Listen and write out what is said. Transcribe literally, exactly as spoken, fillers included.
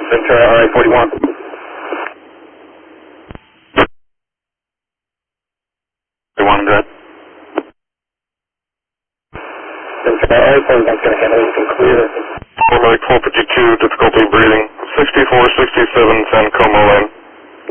Ventura R A forty-one. forty-one, good. Ventura R A forty-one, going to handle you can clear. Americ four fifty-two, difficulty breathing. sixty-four, sixty-seven, San Como Lane.